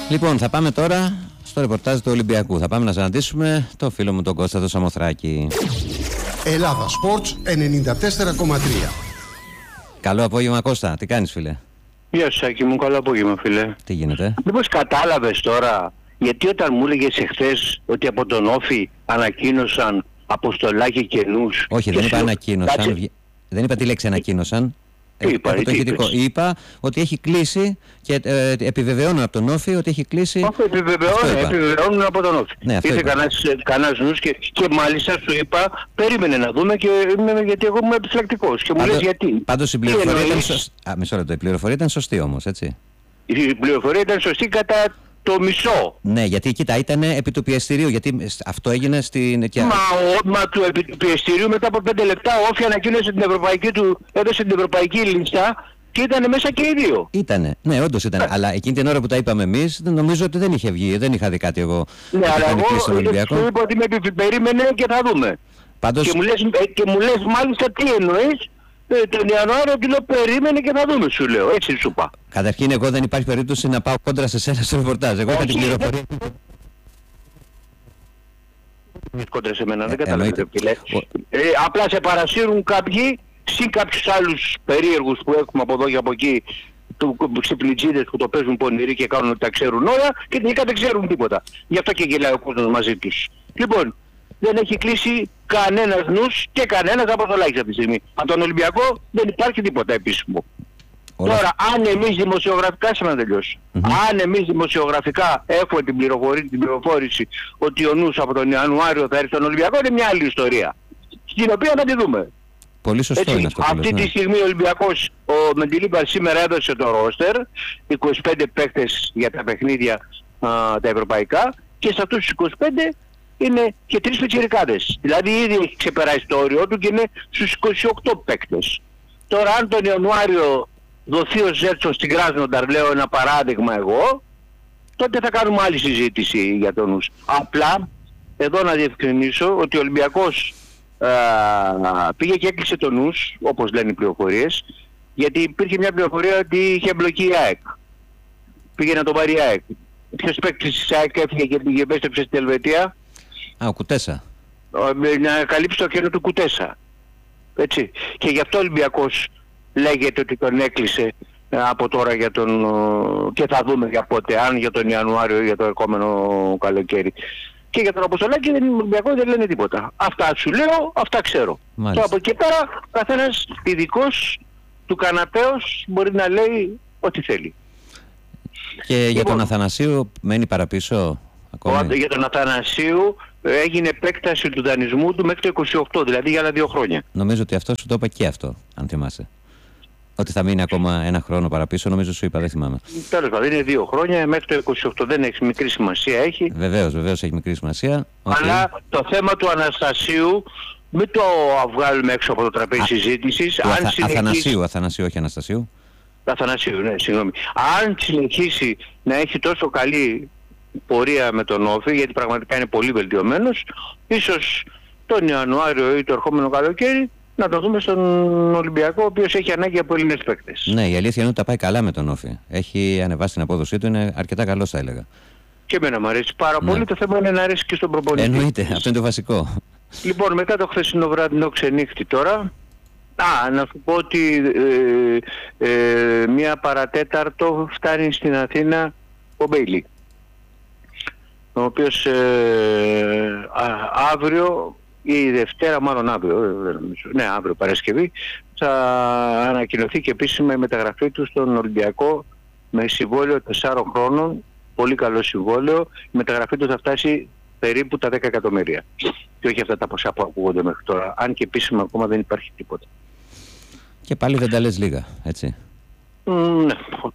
Λοιπόν, θα πάμε τώρα στο ρεπορτάζ του Ολυμπιακού. Θα πάμε να συναντήσουμε το φίλο μου τον Κώστα τον Σαμοθράκη. Ελλάδα Sports 94,3. Καλό απόγευμα, Κώστα. Τι κάνεις, φίλε? Γεια σου, Σάκη μου, καλό απόγευμα, φίλε. Τι γίνεται? Μήπως κατάλαβες τώρα, γιατί όταν μου έλεγες εχθές ότι από τον Όφη ανακοίνωσαν αποστολάκια καινούς... Όχι, δεν είπα ανακοίνωσαν. Δεν είπα τη λέξη ανακοίνωσαν. Είπα ότι έχει κλείσει και επιβεβαιώνουν από τον Όφη ότι έχει κλείσει. Όχι, επιβεβαιώνουν από τον Όφη. Ναι, ήρθε κανένας νους και μάλιστα σου είπα, περίμενε να δούμε γιατί εγώ είμαι επιφυλακτικός. Και μου λες γιατί. Πάντως η πληροφορία ήταν σωστή. Μισό λεπτό, η πληροφορία ήταν σωστή όμως, έτσι. Η πληροφορία ήταν σωστή κατά το μισό. Ναι, γιατί κοίτα, ήταν επί του πιεστηρίου, γιατί αυτό έγινε στην... Μα του επί του πιεστηρίου μετά από 5 λεπτά ο Όφη ανακοίνωσε την ευρωπαϊκή του, έδωσε την ευρωπαϊκή λίστα και ήταν μέσα και οι δύο. Ήτανε, ναι, όντως ήταν. Αλλά εκείνη την ώρα που τα είπαμε εμείς, νομίζω ότι δεν είχε βγει, δεν είχα δει κάτι εγώ. Ναι, αλλά εγώ σου είπα ότι με περίμενε και θα δούμε. Πάντως... Και μου λες μάλιστα τι εννοείς. Τον Ιανουάριο του λέω περίμενε και θα δούμε, σου λέω, έτσι σου είπα. Καταρχήν εγώ δεν υπάρχει περίπτωση να πάω κόντρα σε σένα στο ρεπορτάζ. Εγώ είχα την πληροφορία. Κόντρα σε μένα, δεν καταλαβαίνω τι λες. Απλά σε παρασύρουν κάποιοι, συν κάποιους άλλους περίεργους που έχουμε από εδώ και από εκεί, ξυπνιτζίδες που το παίζουν πονηροί και κάνουν ότι τα ξέρουν όλα και τελικά δεν ξέρουν τίποτα. Γι' αυτό και γελάει ο κόσμος μαζί τους. Λοιπόν, δεν έχει κλείσει κανένας νους και κανένας αποστολάκης αυτή τη στιγμή. Από τον Ολυμπιακό δεν υπάρχει τίποτα επίσημο. Τώρα, αν εμείς δημοσιογραφικά, σήμερα τελειώσω, αν εμείς δημοσιογραφικά έχουμε την πληροφόρηση ότι ο νους από τον Ιανουάριο θα έρθει στον Ολυμπιακό, είναι μια άλλη ιστορία. Στην οποία θα τη δούμε. Πολύ σωστό. Έτσι, είναι αυτό. Αυτή τη στιγμή ο Ολυμπιακός, ο Μεντιλίμπαρ σήμερα έδωσε το ρόστερ, 25 παίκτες για τα παιχνίδια τα ευρωπαϊκά και σε αυτούς τους 25 είναι και 3 πιτσιρικάδες. Δηλαδή ήδη έχει ξεπεράσει το όριό του και είναι στους 28 παίκτες. Τώρα αν τον Ιανουάριο δοθεί ο Ζέρτσο στην Κράσνονταρ, λέω ένα παράδειγμα εγώ, τότε θα κάνουμε άλλη συζήτηση για τον νους. Απλά εδώ να διευκρινίσω ότι ο Ολυμπιακός πήγε και έκλεισε τον νους, όπως λένε οι πληροφορίες, γιατί υπήρχε μια πληροφορία ότι είχε εμπλοκή η ΑΕΚ. Πήγε να τον πάρει η ΑΕΚ. Ποιος παίκτης της ΑΕΚ έφυγε και πήγε επέστρεψε στην Ελβετία? Ο Κουτέσα. Να καλύψει το κενό του Κουτέσα. Έτσι. Και γι' αυτό ο Ολυμπιακός λέγεται ότι τον έκλεισε από τώρα για τον... και θα δούμε για πότε, αν για τον Ιανουάριο ή για το ερχόμενο καλοκαίρι. Και για τον Αποστολάκη δεν είναι Ολυμπιακό, δεν λένε τίποτα. Αυτά σου λέω, αυτά ξέρω. Τώρα από εκεί πέρα καθένας ειδικός του καναπέως μπορεί να λέει ό,τι θέλει. Και για τον Αθανασίου μένει παραπίσω ακόμη? Για τον Αθανασίου έγινε επέκταση του δανεισμού του μέχρι το 28, δηλαδή για άλλα 2 χρόνια. Νομίζω ότι αυτό σου το είπα και αυτό, αν θυμάσαι. Ότι θα μείνει ακόμα 1 χρόνο παραπίσω, νομίζω σου είπα, δεν θυμάμαι. Τέλος πάντων, είναι 2 χρόνια, μέχρι το 28 δεν έχει μικρή σημασία, έχει. Βεβαίως έχει μικρή σημασία. Αλλά το θέμα του Αναστασίου, μην το βγάλουμε έξω από το τραπέζι συζήτησης. Αθανασίου, όχι Αναστασίου. Αθανασίου, ναι, συγγνώμη. Αν συνεχίσει να έχει τόσο καλή πορεία με τον Όφη, γιατί πραγματικά είναι πολύ βελτιωμένος, ίσως τον Ιανουάριο ή το ερχόμενο καλοκαίρι να το δούμε στον Ολυμπιακό, ο οποίος έχει ανάγκη από Έλληνες παίκτες. Ναι, η αλήθεια είναι ότι τα πάει καλά με τον Όφη. Έχει ανεβάσει την απόδοσή του, είναι αρκετά καλός, θα έλεγα. Και εμένα μου αρέσει πάρα πολύ. Το θέμα είναι να αρέσει και στον προπονητή. Εννοείται, αυτό είναι το βασικό. Λοιπόν, μετά το χθεσινό βραδινό ξενύχτη τώρα, να σου πω ότι μία παρατέταρτο φτάνει στην Αθήνα ο Μπέιλι, ο οποίος αύριο ή Δευτέρα, μάλλον αύριο, ναι, αύριο Παρασκευή, θα ανακοινωθεί και επίσημα η μεταγραφή του στον Ολυμπιακό με συμβόλαιο 4 χρόνων, πολύ καλό συμβόλαιο. Η μεταγραφή του θα φτάσει περίπου τα 10 εκατομμύρια. Και όχι αυτά τα ποσά που ακούγονται μέχρι τώρα, αν και επίσημα ακόμα δεν υπάρχει τίποτα. Και πάλι δεν τα λες λίγα, έτσι. Ναι, οκ.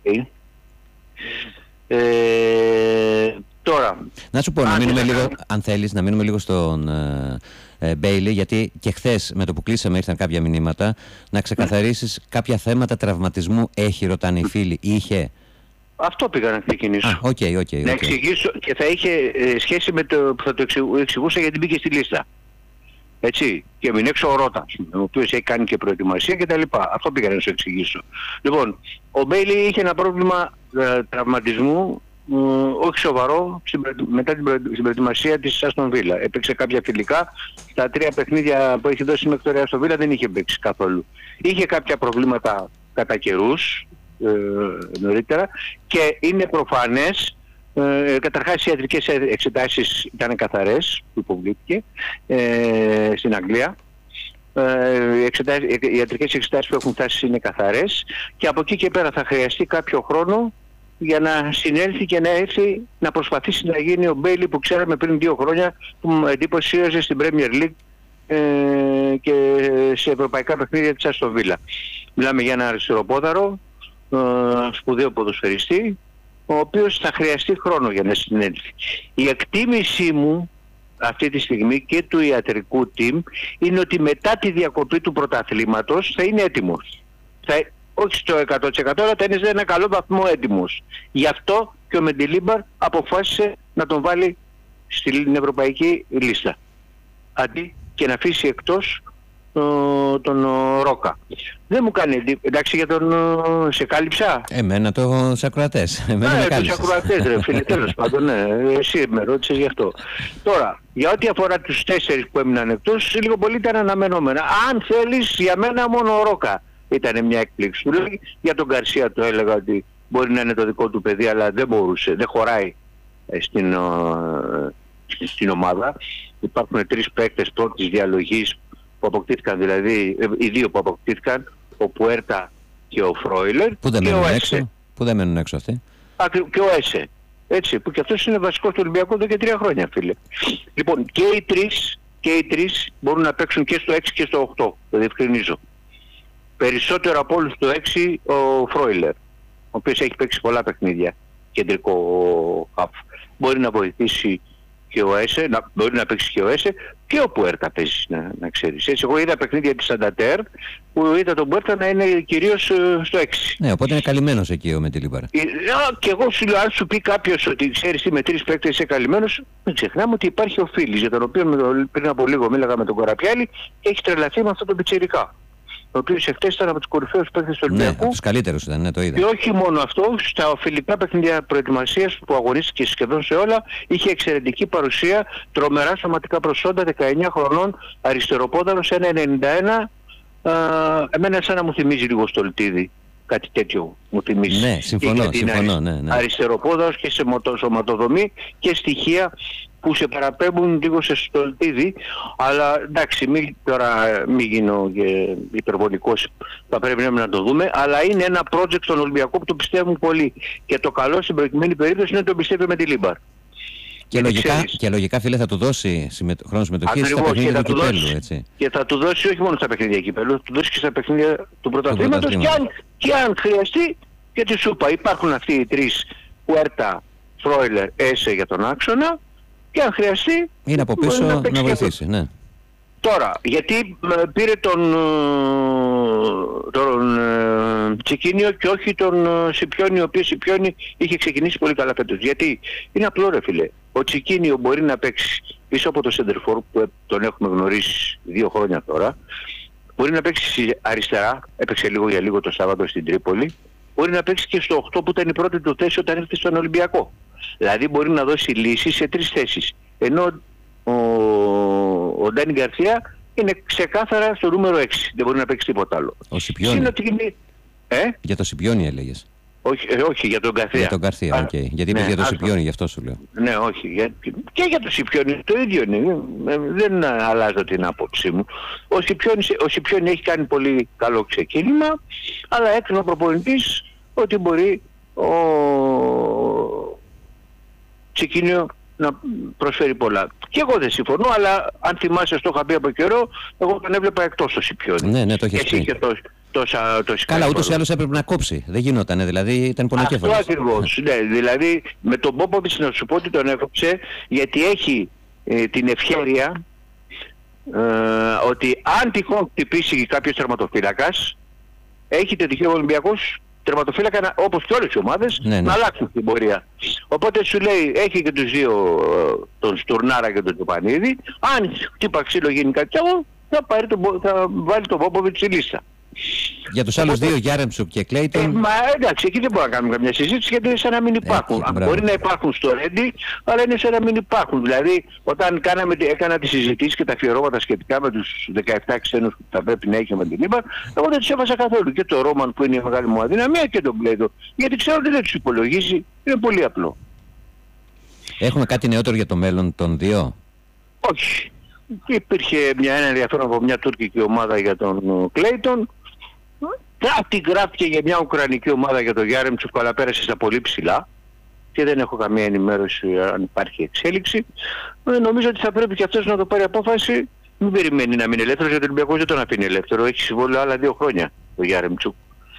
Τώρα... Να σου πω, να μείνουμε λίγο, αν θέλεις, να μείνουμε λίγο στον Μπέιλι, γιατί και χθες με το που κλείσαμε ήρθαν κάποια μηνύματα, να ξεκαθαρίσεις κάποια θέματα τραυματισμού έχει, ρωτάνε οι φίλοι, είχε? Αυτό πήγα να ξεκινήσω. Να εξηγήσω, και θα είχε σχέση με το που θα το εξηγούσα, γιατί μπήκε στη λίστα. Έτσι, και μην έξω ο Ρώτας, ο οποίος έχει κάνει και προετοιμασία κτλ. Αυτό πήγα να σου εξηγήσω. Λοιπόν, ο Μπέιλι είχε ένα πρόβλημα τραυματισμού όχι σοβαρό μετά την προετοιμασία της Άστον Βίλα. Έπαιξε κάποια φιλικά. Στα 3 παιχνίδια που έχει δώσει μέχρι τώρα η Άστον Βίλα δεν είχε παίξει καθόλου. Είχε κάποια προβλήματα κατά καιρούς νωρίτερα και είναι προφανές. Καταρχάς οι ιατρικές εξετάσεις ήταν καθαρές που υποβλήθηκε στην Αγγλία. Οι ιατρικές εξετάσεις που έχουν φτάσει είναι καθαρές και από εκεί και πέρα θα χρειαστεί κάποιο χρόνο για να συνέλθει και να έρθει να προσπαθήσει να γίνει ο Μπέιλι που ξέραμε πριν 2 χρόνια που εντύπωσίαζε στην Premier League και σε ευρωπαϊκά παιχνίδια της Άστον Βίλα. Μιλάμε για ένα αριστεροπόδαρο, σπουδαίο ποδοσφαιριστή, ο οποίος θα χρειαστεί χρόνο για να συνέλθει. Η εκτίμησή μου αυτή τη στιγμή και του ιατρικού team είναι ότι μετά τη διακοπή του πρωταθλήματος θα είναι έτοιμος. Όχι στο 100% αλλά θα είναι σε ένα καλό βαθμό έτοιμος. Γι' αυτό και ο Μεντιλίμπαρ αποφάσισε να τον βάλει στην ευρωπαϊκή λίστα. Αντί και να αφήσει εκτός τον Ρόκα. Δεν μου κάνει εντάξει για τον σε κάλυψα. Εμένα τους ακροατές. Τους ακροατές ρε φίλε, τέλος πάντων, ναι, εσύ με ρώτησες γι' αυτό. Τώρα, για ό,τι αφορά τους 4 που έμειναν εκτός, λίγο πολύ ήταν αναμενόμενα. Αν θέλεις, για μένα μόνο ο Ρόκα ήταν μια έκπληξη. Για τον Γκαρσία το έλεγα ότι μπορεί να είναι το δικό του παιδί, αλλά δεν μπορούσε, δεν χωράει στην ομάδα. Υπάρχουν 3 παίκτες πρώτης διαλογής που αποκτήθηκαν, δηλαδή οι 2 που αποκτήθηκαν, ο Πουέρτα και ο Φρόιλερ. Πού δεν μένουν έξω αυτοί. Και ο Έσε. Έτσι, που και αυτός είναι βασικός του Ολυμπιακού εδώ και 3 χρόνια, φίλε. Λοιπόν, και οι τρεις μπορούν να παίξουν και στο 6 και στο 8, το διευκρινίζω. Περισσότερο από όλους στο 6 ο Φρόιλερ, ο οποίος έχει παίξει πολλά παιχνίδια, κεντρικό χαφ. Μπορεί να βοηθήσει και ο Έσε, μπορεί να παίξει και ο Έσε και ο Πουέρτα παίζει, να ξέρεις. Έτσι, εγώ είδα παιχνίδια της Σαντατέρ που είδα τον Πουέρτα να είναι κυρίως στο 6. Ναι, οπότε είναι καλυμμένος εκεί ο Μεντιλίμπαρ. Και εγώ σου λέω, αν σου πει κάποιος ότι ξέρεις τι με 3 παίκτες είσαι καλυμμένος, μην ξεχνάμε ότι υπάρχει ο Φίλης, για τον οποίο πριν από λίγο μίλαγα με τον Κοραπιάλη και έχει τρελαθεί με αυτό το πιτσιρικά. Ο οποίος εχθές ήταν από τους κορυφαίους παίκτες του Ολυμπιακού. Ναι, από τους καλύτερους ήταν, ναι, το είδα. Και όχι μόνο αυτό, στα φιλικά παιχνίδια προετοιμασίας που αγωνίστηκε σχεδόν σε όλα, είχε εξαιρετική παρουσία, τρομερά σωματικά προσόντα, 19 χρονών, αριστεροπόδαρος, 1,91. Εμένα σαν να μου θυμίζει λίγο Στολτίδη. Κάτι τέτοιο μου θυμίζει. Ναι, συμφωνώ, ναι. Αριστεροπόδαρος και σε σωματοδομή και στοιχεία που σε παραπέμπουν λίγο σε Στολτίδη, αλλά εντάξει, μην γίνω και υπερβολικός, θα πρέπει να το δούμε, αλλά είναι ένα project στον Ολυμπιακό που το πιστεύουν πολύ και το καλό στην προηγουμένη περίπτωση είναι ότι το πιστεύει με τη Λίμπαρ. Και λογικά φίλε θα του δώσει χρόνο συμμετοχής στα παιχνίδια του κυπέλλου, έτσι. Και θα του δώσει όχι μόνο στα παιχνίδια κυπέλλου, θα του δώσει και στα παιχνίδια του πρωταθλήματος και αν χρειαστεί και τη σούπα. Υπάρχουν αυτοί οι 3, Πουέρτα, Φρόιλερ, Έσε για τον άξονα. Και αν χρειαστεί είναι από πίσω να βοηθήσει, ναι. Τώρα, γιατί πήρε τον Τσικίνιο και όχι τον Σιπιόνι, ο οποίος Σιπιόνι είχε ξεκινήσει πολύ καλά φέτος. Γιατί είναι απλό ρε φίλε, ο Τσικίνιο μπορεί να παίξει πίσω από το σεντερφόρ που τον έχουμε γνωρίσει 2 χρόνια τώρα, μπορεί να παίξει αριστερά, έπαιξε λίγο για λίγο το Σάββατο στην Τρίπολη, μπορεί να παίξει και στο 8 που ήταν η πρώτη του θέση όταν ήρθε στον Ολυμπιακό. Δηλαδή μπορεί να δώσει λύσεις σε 3 θέσεις. Ενώ ο Ντάνι Γκαρσία είναι ξεκάθαρα στο νούμερο 6. Δεν μπορεί να παίξει τίποτα άλλο. Ο Σιπιόνι. Για το Σιπιόνι έλεγες. Όχι, για τον Γκαρσία. Για τον Γκαρσία, okay. Γιατί είπες για το Σιπιόνι, γι' αυτό σου λέω. Ναι, όχι. Και για το Σιπιόνι το ίδιο είναι. Δεν αλλάζω την άποψή μου. Ο Σιπιόνι έχει κάνει πολύ καλό ξεκίνημα, αλλά έκρινε ο προπονητής ότι μπορεί ο Τσικίνιο να προσφέρει πολλά. Και εγώ δεν συμφωνώ, αλλά αν θυμάσαι στο είχα πει από καιρό, εγώ τον έβλεπα εκτός το Σιπιόνι. Ναι, το έχεις πει. Καλά, ούτως ή άλλως έπρεπε να κόψει. Δεν γινότανε, δηλαδή ήταν πονοκέφαλος. Αυτό ακριβώς. Ναι, δηλαδή με τον Πόποβιτς να σου πω ότι τον έκοψε, γιατί έχει την ευχέρεια ότι αν τυχόν χτυπήσει κάποιος τερματοφύλακας, έχει το τυχαίο Ολυμπιακός τερματοφύλακα όπως και όλες οι ομάδες να αλλάξουν την πορεία. Οπότε σου λέει έχει και τους 2, τον Στουρνάρα και τον Τζοπανίδη, αν χτύπα ξύλο γίνει κάτι άλλο θα βάλει τον Πόποβιτς στη λίστα. Για τους άλλους δύο, Γιάρεμτσουκ και Κλέιτον. Μα εντάξει, εκεί δεν μπορούμε να κάνουμε καμιά συζήτηση γιατί είναι σαν να μην υπάρχουν. Μπορεί να υπάρχουν στο Ρέντι, αλλά είναι σαν να μην υπάρχουν. Δηλαδή, όταν έκανα τις συζητήσεις και τα αφιερώματα σχετικά με τους 17 ξένους που θα πρέπει να έχει ο Μεντιλίμπαρ, εγώ δεν τους έβαζα καθόλου. Και το Ρόμαν που είναι η μεγάλη μου αδυναμία και τον Κλέιτον. Γιατί ξέρω ότι δεν τους υπολογίζει. Είναι πολύ απλό. Έχουμε κάτι νεότερο για το μέλλον των δύο? Όχι. Υπήρχε ένα ενδιαφέρον από μια τουρκική ομάδα για τον Κλέιτον. Κάτι γράφτηκε για μια ουκρανική ομάδα για τον Γιάρεμτσουκ, αλλά πέρασε στα πολύ ψηλά και δεν έχω καμία ενημέρωση αν υπάρχει εξέλιξη. Νομίζω ότι θα πρέπει και αυτός να το πάρει απόφαση. Μην περιμένει να μείνει ελεύθερος, γιατί ο Ολυμπιακός δεν τον αφήνει ελεύθερο. Έχει συμβόλαιο άλλα 2 χρόνια ο Γιάρεμτσουκ.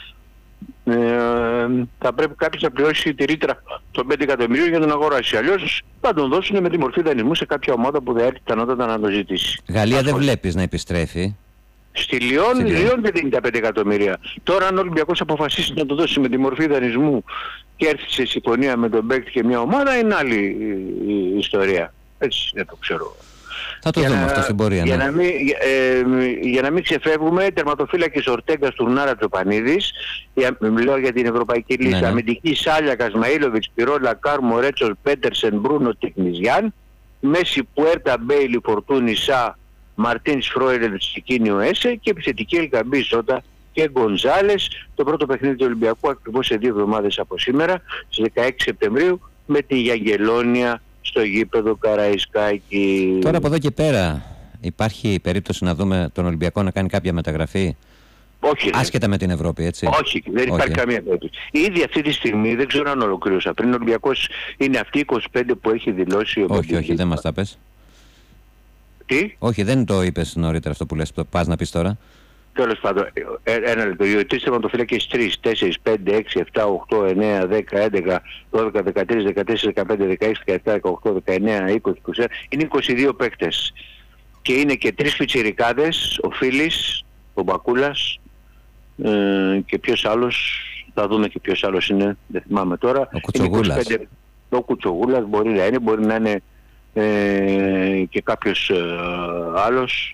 Θα πρέπει κάποιος να πληρώσει τη ρήτρα των 5 εκατομμυρίων για να τον αγοράσει. Αλλιώς θα τον δώσουν με τη μορφή δανεισμού σε κάποια ομάδα που θα έρθει πιθανότατα να το ζητήσει. Γαλλία δεν βλέπεις να επιστρέφει? Στη Λιόν δεν δίνει τα 5 εκατομμύρια. Τώρα αν ο Ολυμπιακός αποφασίσει να το δώσει με τη μορφή δανεισμού και έρθει σε συμφωνία με τον παίκτη και μια ομάδα, είναι άλλη η ιστορία. Έτσι δεν το ξέρω. Θα το δούμε αυτό στην πορεία. Για να μην ξεφεύγουμε, τερματοφύλακες Ορτέγκας, Τουρνάρα, Τζοπανίδης, μιλάω για την Ευρωπαϊκή Λίστα, αμυντική Σάλιακας, Μαΐλοβιτς, Πυρόλα, Κάρμο, Ρέτσος, Πέτερσεν, Μπρούνο, Τικνιζιάν, μέση Πουέρτα, Μπέιλι, Φορτούνι, Σα, Μαρτίνς, Φρόιλερ, Τσικίνιο, Έσε και επιθετική Ελκαμπή, Σότα και Γκονζάλες. Το πρώτο παιχνίδι του Ολυμπιακού ακριβώς σε 2 εβδομάδες από σήμερα, στις 16 Σεπτεμβρίου, με τη Γιαγγελόνια στο γήπεδο Καραϊσκάκη. Τώρα από εδώ και πέρα υπάρχει περίπτωση να δούμε τον Ολυμπιακό να κάνει κάποια μεταγραφή? Όχι. Άσχετα με την Ευρώπη, έτσι? Όχι, δεν υπάρχει καμία περίπτωση. Ήδη αυτή τη στιγμή, δεν ξέρω αν ολοκλήρωσα πριν, ο Ολυμπιακός είναι αυτοί οι 25 που έχει δηλώσει ο Μπεντιλίμπαρ. Όχι, δεν μας τα πες. Τι? Όχι, δεν το είπες νωρίτερα αυτό που λες, πας να πεις τώρα. Τέλος πάντων, ένα λεπτό. Οι 3 τερματοφύλακες 3, 4, 5, 6, 7, 8, 9, 10, 11, 12, 13, 14, 15, 16, 17, 18, 19, 20, 21. Είναι 22 παίκτες. Και είναι και 3 πιτσιρικάδες, ο Φίλης, ο Μπακούλας και ποιος άλλος, θα δούμε και ποιος άλλος είναι, δεν θυμάμαι τώρα. Ο Κουτσογούλας. Ο Κουτσογούλας μπορεί να είναι και κάποιος άλλος.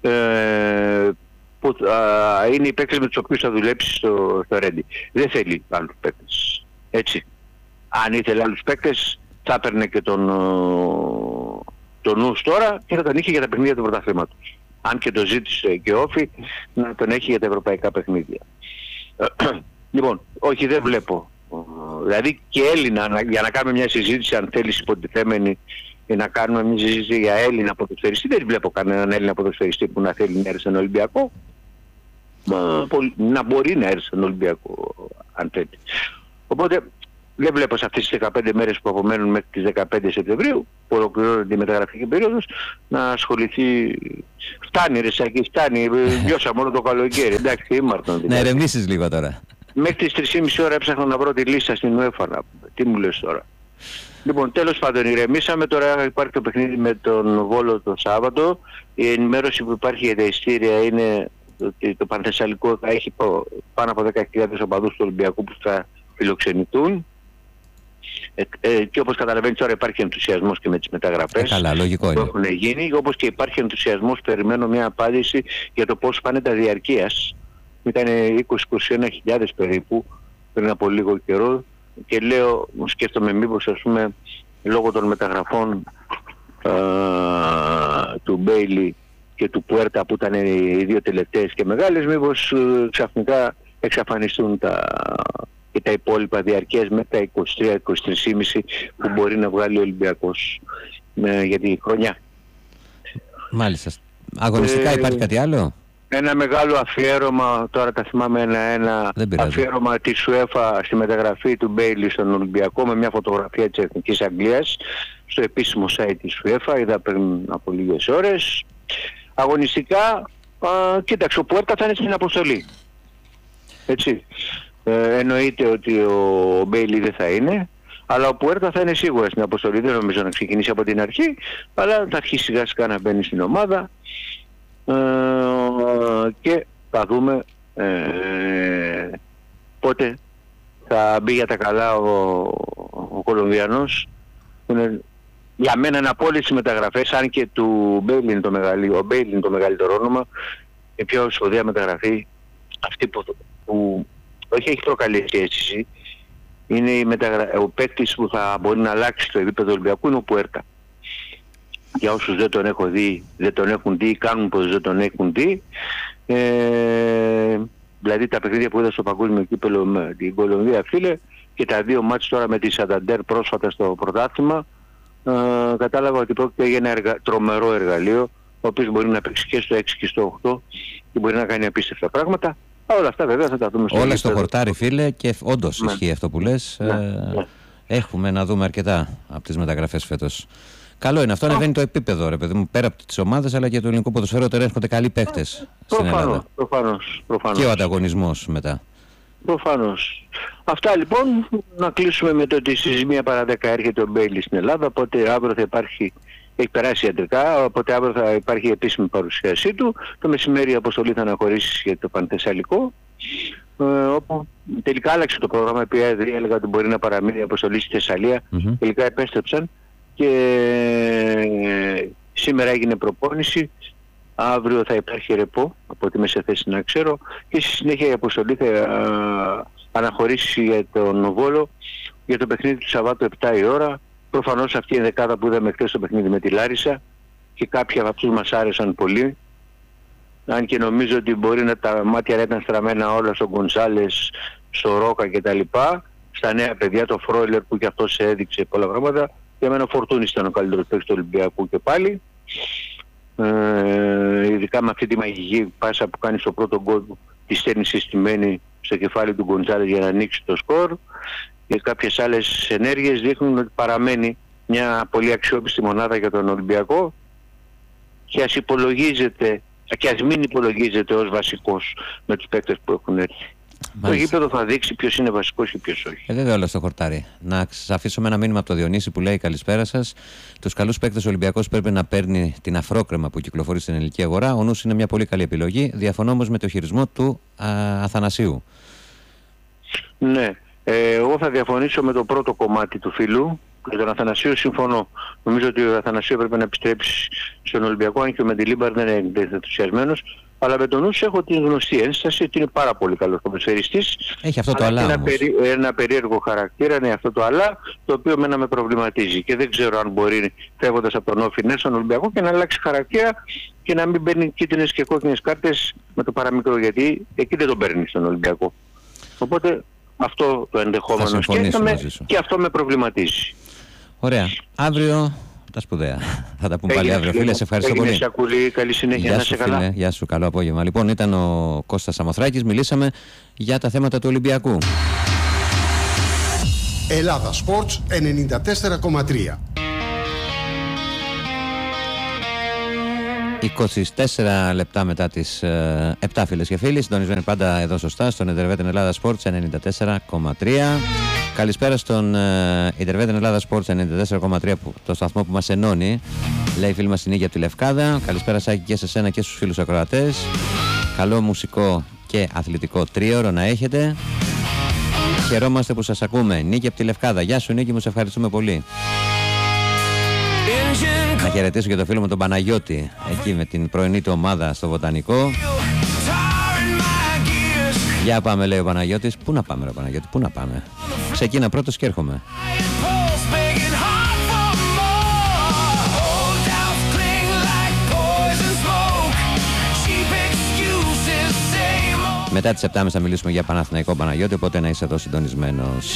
Που είναι οι παίκτες με τους οποίους θα δουλέψει στο Ρέντι. Δεν θέλει άλλους παίκτες. Έτσι. Αν ήθελε άλλους παίκτες θα έπαιρνε και τον νους τώρα και θα τον είχε για τα παιχνίδια του πρωταθλήματος. Αν και το ζήτησε και όφη να τον έχει για τα ευρωπαϊκά παιχνίδια. Λοιπόν, όχι, δεν βλέπω. Δηλαδή και Έλληνα, για να κάνουμε μια συζήτηση, αν θέλεις υποτιθέμενη, να κάνουμε μια συζήτηση για Έλληνα ποδοσφαιριστή, δεν βλέπω κανέναν Έλληνα ποδοσφαιριστή που να θέλει να έρθει στον Ολυμπιακό. Να μπορεί να έρθει στον Ολυμπιακό αν θέλει. Οπότε δεν βλέπω σε αυτές τις 15 μέρες που απομένουν μέχρι τις 15 Σεπτεμβρίου, που ολοκληρώνεται η μεταγραφική περίοδος, να ασχοληθεί. Φτάνει ρε Σάκη, φτάνει. Βιώσα μόνο το καλοκαίρι. Εντάξει, ήμαρτον. Να ερεμήσεις λίγο τώρα. Μέχρι τις 3,5 ώρα έψαχνα να βρω τη λίστα στην UEFA. Τι μου λες τώρα? Λοιπόν, τέλος πάντων, ηρεμήσαμε. Τώρα υπάρχει το παιχνίδι με τον Βόλο το Σάββατο. Η ενημέρωση που υπάρχει για τα ειστήρια είναι ότι το Πανθεσσαλικό θα έχει πάνω από 10.000 οπαδούς του Ολυμπιακού που θα φιλοξενηθούν. Και όπως καταλαβαίνεις τώρα υπάρχει ενθουσιασμός και με τις μεταγραφές που έχουν γίνει. Όπως και υπάρχει ενθουσιασμός, περιμένω μια απάντηση για το πώς πάνε τα διαρκείας. Ήταν 20-21 περίπου πριν από λίγο καιρό. Και λέω, σκέφτομαι μήπως ας πούμε λόγω των μεταγραφών του Μπέιλι και του Πουέρτα που ήταν οι 2 τελευταίες και μεγάλες, μήπως ξαφνικά εξαφανιστούν και τα υπόλοιπα διαρκείας μέχρι τα 23-23,5 που μπορεί να βγάλει ο Ολυμπιακός για τη χρονιά. Μάλιστα. Αγωνιστικά υπάρχει κάτι άλλο? Ένα μεγάλο αφιέρωμα, τώρα τα θυμάμαι ένα αφιέρωμα της UEFA στη μεταγραφή του Μπέιλι στον Ολυμπιακό με μια φωτογραφία της Εθνικής Αγγλίας στο επίσημο site της UEFA, είδα πριν από λίγες ώρες. Αγωνιστικά, κοίταξε, ο Πουέρτα θα είναι στην αποστολή. Έτσι. Εννοείται ότι ο Μπέιλι δεν θα είναι, αλλά ο Πουέρτα θα είναι σίγουρα στην αποστολή. Δεν νομίζω να ξεκινήσει από την αρχή, αλλά θα αρχίσει σιγά σιγά να μπαίνει στην ομάδα. Και θα δούμε πότε θα μπει για τα καλά ο Κολομβιανός, που είναι για μένα ένα από όλες τις μεταγραφές, αν και του Μπέιλι είναι το μεγαλύτερο όνομα, η πιο σπουδαία μεταγραφή αυτή που όχι έχει προκαλέσει αίσθηση, είναι ο παίκτης που θα μπορεί να αλλάξει το επίπεδο Ολυμπιακού, είναι ο Πουέρτα. Για όσους δεν τον έχουν δει, δεν τον έχουν δει, κάνουν πως δεν τον έχουν δει. Δηλαδή τα παιχνίδια που είδα στο παγκόσμιο κύπελλο με την Κολομβία, φίλε, και τα 2 μάτς τώρα με τη Σανταντέρ πρόσφατα στο πρωτάθλημα, κατάλαβα ότι πρόκειται για ένα τρομερό εργαλείο, ο οποίος μπορεί να παίξει και στο 6 και στο 8 και μπορεί να κάνει απίστευτα πράγματα. Όλα αυτά βέβαια θα τα δούμε στο όλα στο χορτάρι, φίλε, και όντως ισχύει αυτό που λες. Έχουμε να δούμε αρκετά από τις μεταγραφές φέτος. Καλό είναι αυτό, ανεβαίνει το επίπεδο, ρε παιδί μου, πέρα από τις ομάδες, αλλά και το ελληνικό ποδοσφαίρο τώρα έρχονται καλοί παίχτες στην Ελλάδα. Προφανώς. Και ο ανταγωνισμός μετά. Προφανώς. Αυτά λοιπόν, να κλείσουμε με το ότι στις 1 παρά 10 έρχεται ο Μπέιλι στην Ελλάδα, οπότε αύριο θα υπάρχει, έχει περάσει ιατρικά, οπότε αύριο θα υπάρχει επίσημη παρουσίασή του. Το μεσημέρι η αποστολή θα αναχωρήσει για το Πανθεσσαλικό, όπου τελικά άλλαξε το πρόγραμμα, επειδή έλεγα ότι μπορεί να παραμείνει η αποστολή στη Θεσσαλία, τελικά επέστρεψαν και σήμερα έγινε προπόνηση. Αύριο θα υπάρχει ρεπό, από ό,τι είμαι σε θέση να ξέρω, και στη συνέχεια η αποστολή θα αναχωρήσει για τον Βόλο για το παιχνίδι του Σαββάτου 7 η ώρα. Προφανώς αυτή η δεκάδα που είδαμε χθες στο παιχνίδι με τη Λάρισα και κάποιοι από αυτούς μας άρεσαν πολύ. Αν και νομίζω ότι μπορεί να τα μάτια ήταν στραμμένα όλα στον Γκονσάλες, στο Ρόκα κτλ. Στα νέα παιδιά, το Φρόιλερ που και αυτός έδειξε πολλά πράγματα. Για μένα ο Φορτούνης ήταν ο καλύτερος παίκτης του Ολυμπιακού και πάλι. Ειδικά με αυτή τη μαγική πάσα που κάνει στο πρώτο γκολ, τη στέλνει συστημένη στο κεφάλι του Γκοντζάλες για να ανοίξει το σκορ, και κάποιες άλλες ενέργειες δείχνουν ότι παραμένει μια πολύ αξιόπιστη μονάδα για τον Ολυμπιακό, και ας υπολογίζεται και ας μην υπολογίζεται ως βασικός με τους παίκτες που έχουν έρθει. Το γήπεδο θα δείξει ποιος είναι βασικός και ποιος όχι. Δεν όλα στο χορτάρι. Να σας αφήσω με ένα μήνυμα από το Διονύση που λέει: καλησπέρα σας. Τους καλούς παίκτες ο Ολυμπιακός πρέπει να παίρνει την αφρόκρεμα που κυκλοφορεί στην ελληνική αγορά. Ο Νους είναι μια πολύ καλή επιλογή. Διαφωνώ όμως με το χειρισμό του Αθανασίου. Ναι. Εγώ θα διαφωνήσω με το πρώτο κομμάτι του φίλου. Για τον Αθανασίου συμφωνώ. Νομίζω ότι ο Αθανασίου πρέπει να επιστρέψει στον Ολυμπιακό, αν και ο Μεντιλίμπαρ δεν είναι ενθουσιασμένος. Αλλά με τον Νους έχω την γνωστή ένσταση ότι είναι πάρα πολύ καλός ποδοσφαιριστής. Έχει αυτό το αλλά. Ένα περίεργο χαρακτήρα, είναι αυτό το αλλά, το οποίο εμένα με προβληματίζει. Και δεν ξέρω αν μπορεί, φεύγοντας από τον Όφη, στον Ολυμπιακό, και να αλλάξει χαρακτήρα και να μην παίρνει κίτρινες και κόκκινες κάρτες με το παραμικρό. Γιατί εκεί δεν τον παίρνει στον Ολυμπιακό. Οπότε αυτό το ενδεχόμενο σκέφτομαι και αυτό με προβληματίζει. Ωραία. Αύριο τα σπουδαία. Θα τα πούμε πάλι αύριο, φίλε. Σε ευχαριστώ πολύ. Σακούλη, καλή συνέχεια. Γεια σου, φίλε. Γεια σου, καλό απόγευμα. Λοιπόν, ήταν ο Κώστας Σαμοθράκης. Μιλήσαμε για τα θέματα του Ολυμπιακού. Ελλάδα Sports 94,3. 24 λεπτά μετά τις 7, φίλες και φίλοι. Συντονισμένοι πάντα εδώ σωστά στον Ιντερβέτεν Ελλάδα Sports 94,3. Καλησπέρα στον Ιντερβέτεν Ελλάδα Sports 94,3, το σταθμό που μας ενώνει. Λέει η φίλη μας η Νίκη από τη Λευκάδα. Καλησπέρα Σάκη και σε σένα και στους φίλους ακροατές. Καλό μουσικό και αθλητικό τρίωρο να έχετε. Χαιρόμαστε που σας ακούμε. Νίκη από τη Λευκάδα. Γεια σου Νίκη μου, σε ευχαριστούμε πολύ. Να χαιρετήσω και το φίλο μου τον Παναγιώτη, εκεί με την πρωινή του ομάδα στο Βοτανικό. Για πάμε, λέει ο Παναγιώτης. Πού να πάμε ρε Παναγιώτη, πού να πάμε? Ξεκίνα πρώτος και έρχομαι. Μετά τις 7.30 θα μιλήσουμε για Παναθηναϊκό Παναγιώτη, οπότε να είσαι εδώ συντονισμένος.